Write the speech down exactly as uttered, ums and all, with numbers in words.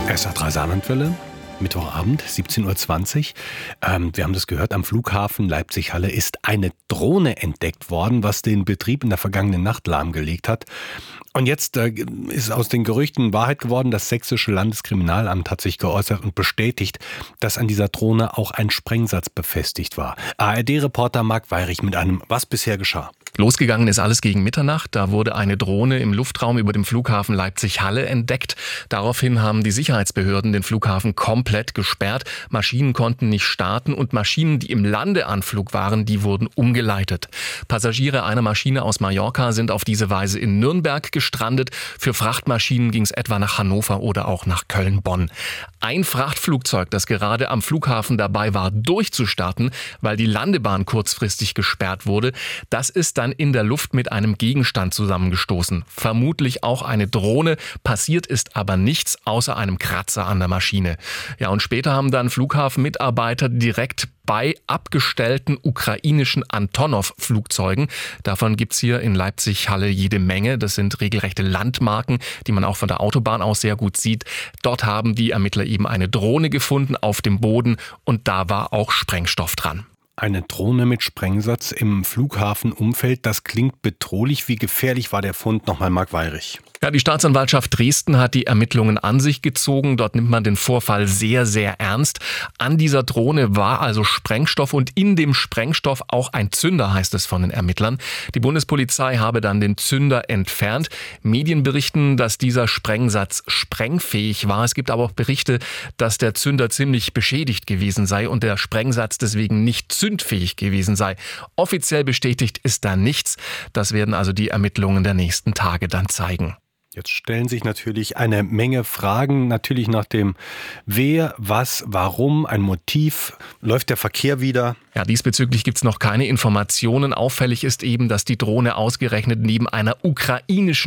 S A drei Saarlandwelle, Mittwochabend, siebzehn Uhr zwanzig. Ähm, wir haben das gehört, am Flughafen Leipzig-Halle ist eine Drohne entdeckt worden, was den Betrieb in der vergangenen Nacht lahmgelegt hat. Und jetzt äh, ist aus den Gerüchten Wahrheit geworden. Das sächsische Landeskriminalamt hat sich geäußert und bestätigt, dass an dieser Drohne auch ein Sprengsatz befestigt war. A R D-Reporter Marc Weyrich mit einem Was bisher geschah. Losgegangen ist alles gegen Mitternacht. Da wurde eine Drohne im Luftraum über dem Flughafen Leipzig-Halle entdeckt. Daraufhin haben die Sicherheitsbehörden den Flughafen komplett gesperrt. Maschinen konnten nicht starten und Maschinen, die im Landeanflug waren, die wurden umgeleitet. Passagiere einer Maschine aus Mallorca sind auf diese Weise in Nürnberg gestrandet. Für Frachtmaschinen ging es etwa nach Hannover oder auch nach Köln-Bonn. Ein Frachtflugzeug, das gerade am Flughafen dabei war, durchzustarten, weil die Landebahn kurzfristig gesperrt wurde, das ist dann in der Luft mit einem Gegenstand zusammengestoßen. Vermutlich auch eine Drohne. Passiert ist aber nichts außer einem Kratzer an der Maschine. Ja, und später haben dann Flughafenmitarbeiter direkt bei abgestellten ukrainischen Antonov-Flugzeugen. Davon gibt's hier in Leipzig-Halle jede Menge. Das sind regelrechte Landmarken, die man auch von der Autobahn aus sehr gut sieht. Dort haben die Ermittler eben eine Drohne gefunden auf dem Boden und da war auch Sprengstoff dran. Eine Drohne mit Sprengsatz im Flughafenumfeld, das klingt bedrohlich. Wie gefährlich war der Fund? Nochmal Marc Weyrich. Ja, die Staatsanwaltschaft Dresden hat die Ermittlungen an sich gezogen. Dort nimmt man den Vorfall sehr, sehr ernst. An dieser Drohne war also Sprengstoff und in dem Sprengstoff auch ein Zünder, heißt es von den Ermittlern. Die Bundespolizei habe dann den Zünder entfernt. Medien berichten, dass dieser Sprengsatz sprengfähig war. Es gibt aber auch Berichte, dass der Zünder ziemlich beschädigt gewesen sei und der Sprengsatz deswegen nicht zündfähig gewesen sei. Offiziell bestätigt ist da nichts. Das werden also die Ermittlungen der nächsten Tage dann zeigen. Jetzt stellen sich natürlich eine Menge Fragen, natürlich nach dem Wer, was, warum, ein Motiv, läuft der Verkehr wieder? Ja, diesbezüglich gibt's noch keine Informationen. Auffällig ist eben, dass die Drohne ausgerechnet neben einer ukrainischen